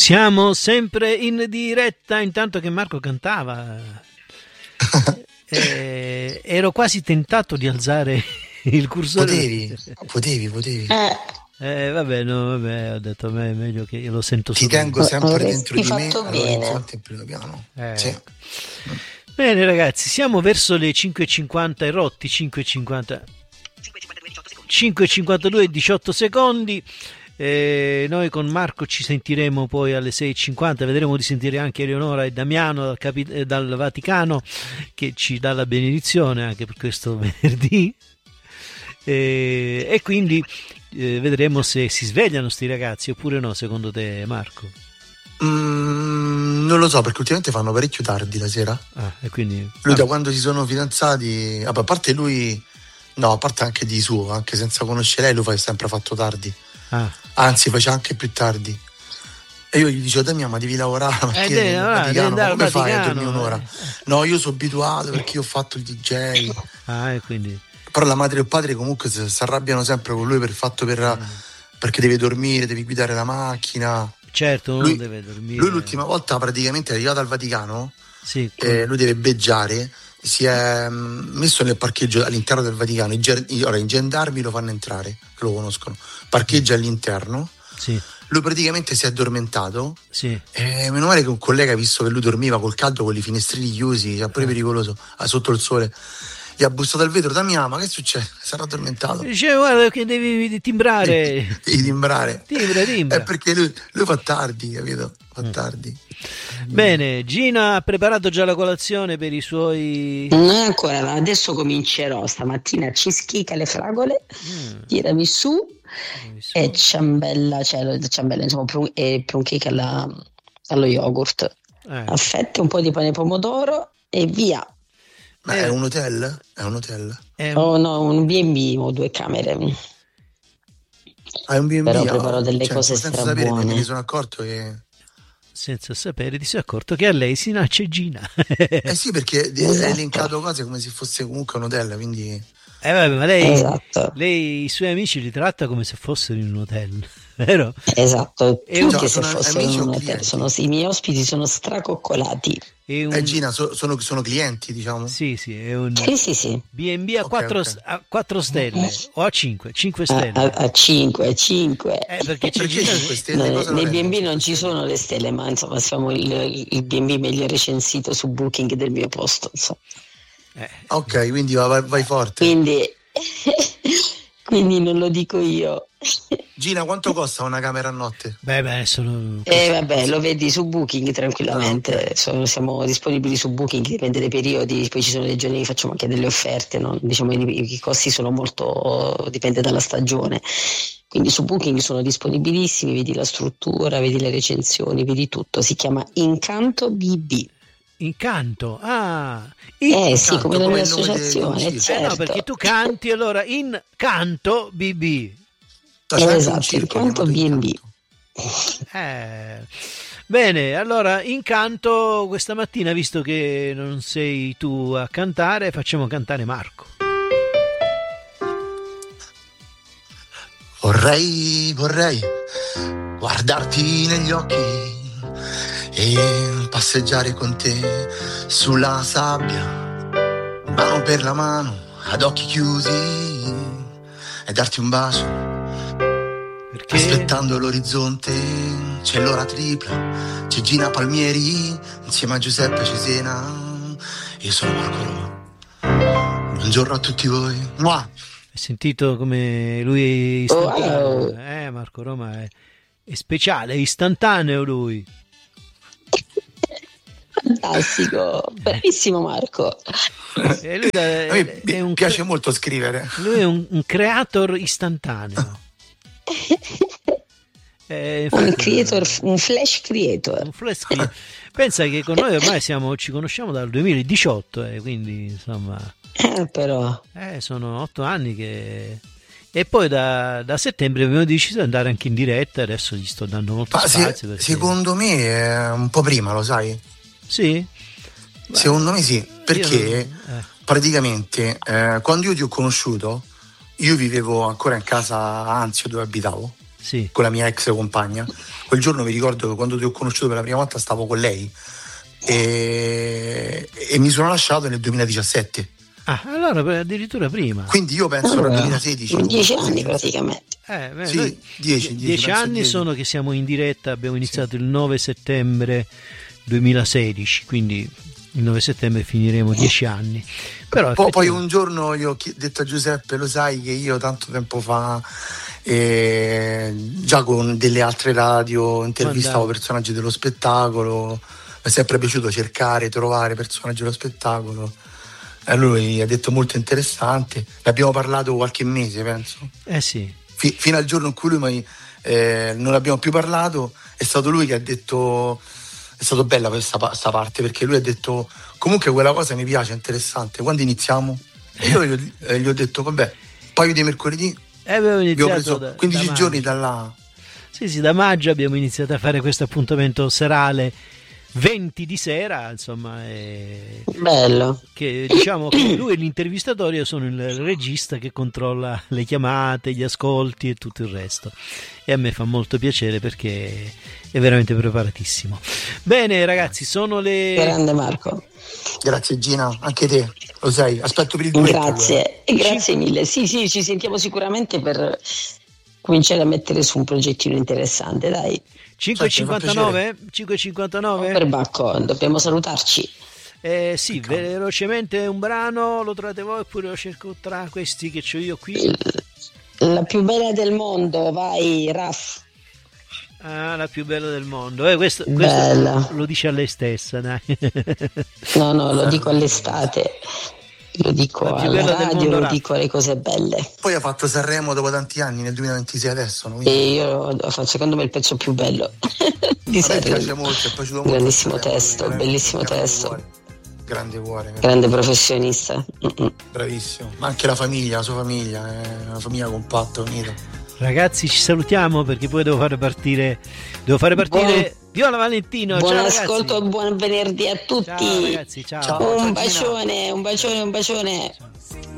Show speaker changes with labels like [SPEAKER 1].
[SPEAKER 1] Siamo sempre in diretta intanto che Marco cantava. Ero quasi tentato di alzare il cursore.
[SPEAKER 2] Potevi.
[SPEAKER 1] Vabbè, ho detto a me è meglio che io lo sento
[SPEAKER 2] ti tengo sempre dentro di me,
[SPEAKER 3] allora
[SPEAKER 2] in primo piano.
[SPEAKER 1] Sì. Bene ragazzi, siamo verso le 5:50 e rotti, 5:52 e 18 secondi. Noi con Marco ci sentiremo poi alle 6:50, vedremo di sentire anche Eleonora e Damiano dal Vaticano, che ci dà la benedizione anche per questo venerdì, e quindi vedremo se si svegliano sti ragazzi oppure no, secondo te Marco?
[SPEAKER 2] Non lo so, perché ultimamente fanno parecchio tardi la sera.
[SPEAKER 1] E quindi
[SPEAKER 2] lui da quando si sono fidanzati, a parte lui, no, a parte anche di suo, anche senza conoscere lei, lui fa sempre fatto tardi. Anzi, faceva anche più tardi. E io gli dicevo: Damiano, ma devi lavorare la mattina nel Vaticano, come fai a dormire un'ora? No, io sono abituato perché io ho fatto il DJ.
[SPEAKER 1] E quindi.
[SPEAKER 2] Però la madre e il padre comunque si arrabbiano sempre con lui per il fatto perché deve dormire, devi guidare la macchina.
[SPEAKER 1] Certo, lui deve dormire.
[SPEAKER 2] Lui l'ultima volta praticamente è arrivato al Vaticano,
[SPEAKER 1] sì,
[SPEAKER 2] lui deve beggiare, si è messo nel parcheggio all'interno del Vaticano. Ora i gendarmi lo fanno entrare, che lo conoscono, parcheggia all'interno.
[SPEAKER 1] Sì.
[SPEAKER 2] Lui praticamente si è addormentato.
[SPEAKER 1] Sì.
[SPEAKER 2] Meno male che un collega, visto che lui dormiva col caldo, con i finestrini chiusi, è pure pericoloso, sotto il sole, gli ha bussato al vetro: Damiano, ma che succede? Sarà addormentato.
[SPEAKER 1] Dice: guarda che devi timbrare.
[SPEAKER 2] Devi timbrare.
[SPEAKER 1] Timbra.
[SPEAKER 2] È perché lui fa tardi, capito? Fa tardi.
[SPEAKER 1] Bene, Gina ha preparato già la colazione per i suoi.
[SPEAKER 3] Non ancora, adesso comincerò stamattina cischicca alle fragole, tiramisù e ciambella, insomma, e plum cake allo yogurt, a fette, un po' di pane pomodoro e via.
[SPEAKER 2] Ma è un hotel?
[SPEAKER 3] Oh no, un B&B, ho 2 camere.
[SPEAKER 2] È un B&B?
[SPEAKER 3] Però preparo delle cose
[SPEAKER 2] senza sapere,
[SPEAKER 3] strabuone.
[SPEAKER 2] mi sono accorto che...
[SPEAKER 1] Senza sapere, ti sei accorto che a lei si nasce Gina.
[SPEAKER 2] Sì, perché è elencato cose come se fosse comunque un hotel, quindi...
[SPEAKER 1] Vabbè, ma lei i suoi amici li tratta come se fossero in un hotel, vero?
[SPEAKER 3] Esatto, anche se
[SPEAKER 2] sono
[SPEAKER 3] fossero in un hotel. I miei ospiti sono stracoccolati.
[SPEAKER 2] Gina, sono clienti, diciamo?
[SPEAKER 1] Sì, è un
[SPEAKER 3] sì.
[SPEAKER 1] B&B a 4 stelle o a 5 stelle?
[SPEAKER 3] A 5.
[SPEAKER 1] Perché
[SPEAKER 3] nei B&B non ci sono le stelle, ma insomma siamo il B&B meglio recensito su Booking del mio posto, insomma.
[SPEAKER 2] Ok, quindi vai forte.
[SPEAKER 3] Quindi non lo dico io.
[SPEAKER 2] Gina, quanto costa una camera a notte?
[SPEAKER 1] Sono...
[SPEAKER 3] lo vedi su Booking tranquillamente.
[SPEAKER 2] Okay.
[SPEAKER 3] Siamo disponibili su Booking, dipende dai periodi, poi ci sono dei giorni che facciamo anche delle offerte, no? Diciamo i costi sono molto, dipende dalla stagione. Quindi su Booking sono disponibilissimi, vedi la struttura, vedi le recensioni, vedi tutto. Si chiama Incanto BB.
[SPEAKER 1] Incanto,
[SPEAKER 3] sì, come la mia associazione, certo.
[SPEAKER 1] No, perché tu canti, allora Incanto BB.
[SPEAKER 3] Esatto, Incanto B&B.
[SPEAKER 1] Bene, allora Incanto questa mattina, visto che non sei tu a cantare, facciamo cantare Marco.
[SPEAKER 2] Vorrei guardarti negli occhi e passeggiare con te sulla sabbia, mano per la mano, ad occhi chiusi, e darti un bacio. Perché? Aspettando l'orizzonte c'è l'ora tripla, c'è Gina Palmieri insieme a Giuseppe Cesena. Io sono Marco Roma. Buongiorno a tutti voi. Mua.
[SPEAKER 1] Hai sentito come lui è istantaneo? Marco Roma è speciale, è istantaneo lui.
[SPEAKER 3] Fantastico, bravissimo Marco.
[SPEAKER 2] Mi piace molto scrivere.
[SPEAKER 1] Lui è un creator istantaneo.
[SPEAKER 3] Un flash creator.
[SPEAKER 1] Pensa che con noi ormai ci conosciamo dal 2018, quindi insomma.
[SPEAKER 3] Però.
[SPEAKER 1] Sono 8 anni che. E poi da settembre abbiamo deciso di andare anche in diretta, adesso gli sto dando molto spazio. Perché...
[SPEAKER 2] Secondo me è un po' prima, lo sai?
[SPEAKER 1] Sì?
[SPEAKER 2] Secondo me sì, perché praticamente quando io ti ho conosciuto, io vivevo ancora in casa Anzio dove abitavo,
[SPEAKER 1] sì,
[SPEAKER 2] con la mia ex compagna, quel giorno mi ricordo che quando ti ho conosciuto per la prima volta stavo con lei e mi sono lasciato nel 2017.
[SPEAKER 1] Ah, allora addirittura prima.
[SPEAKER 2] Quindi io penso nel 2016.
[SPEAKER 3] 10 anni praticamente.
[SPEAKER 2] Sì, 10
[SPEAKER 1] anni sono che siamo in diretta, abbiamo iniziato il 9 settembre 2016, quindi il 9 settembre finiremo 10 anni. Però
[SPEAKER 2] poi un giorno io ho detto a Giuseppe, lo sai che io tanto tempo fa già con delle altre radio intervistavo personaggi dello spettacolo, mi è sempre piaciuto cercare, trovare personaggi dello spettacolo. E lui ha detto molto interessante, ne abbiamo parlato qualche mese penso.
[SPEAKER 1] Sì.
[SPEAKER 2] Fino al giorno in cui lui non abbiamo più parlato, è stato lui che ha detto, è stato bella questa parte, perché lui ha detto comunque quella cosa mi piace, è interessante, quando iniziamo? E io gli ho detto vabbè, un paio di mercoledì abbiamo preso 15 giorni da là.
[SPEAKER 1] Sì, da maggio abbiamo iniziato a fare questo appuntamento serale 20 di sera, insomma,
[SPEAKER 3] bello.
[SPEAKER 1] Che diciamo che lui è l'intervistatore, io sono il regista che controlla le chiamate, gli ascolti e tutto il resto, e a me fa molto piacere perché è veramente preparatissimo. Bene ragazzi, sono le...
[SPEAKER 3] Grande Marco.
[SPEAKER 2] Grazie Gina, anche te, lo sai, aspetto per il duetto.
[SPEAKER 3] Grazie, allora. Grazie mille. Sì, ci sentiamo sicuramente per cominciare a mettere su un progettino interessante, dai.
[SPEAKER 1] 5,59? 5,59?
[SPEAKER 3] Per Bacco, dobbiamo salutarci.
[SPEAKER 1] Sì, velocemente un brano, lo trovate voi oppure lo cerco tra questi che c'ho io qui?
[SPEAKER 3] La più bella del mondo, vai Raff.
[SPEAKER 1] Ah, la più bella del mondo. Questo lo dice a lei stessa, dai.
[SPEAKER 3] No, lo dico all'estate. Lo dico alla radio, lo dico alle cose belle.
[SPEAKER 2] Poi ha fatto Sanremo dopo tanti anni, nel 2026 adesso, no?
[SPEAKER 3] E io faccio secondo me il pezzo più bello di Sanremo.
[SPEAKER 2] Mi piace molto, è piaciuto molto.
[SPEAKER 3] Grandissimo testo, bellissimo testo.
[SPEAKER 2] Grande cuore.
[SPEAKER 3] Grande professionista.
[SPEAKER 2] Bravissimo. Ma anche la famiglia, la sua famiglia, è una famiglia compatta, unita.
[SPEAKER 1] Ragazzi, ci salutiamo perché poi devo fare partire Viola Valentino.
[SPEAKER 3] Buon
[SPEAKER 1] ciao,
[SPEAKER 3] ascolto
[SPEAKER 1] ragazzi.
[SPEAKER 3] E buon venerdì a tutti.
[SPEAKER 1] Ciao ragazzi, ciao.
[SPEAKER 3] Un bacione.
[SPEAKER 1] Ciao.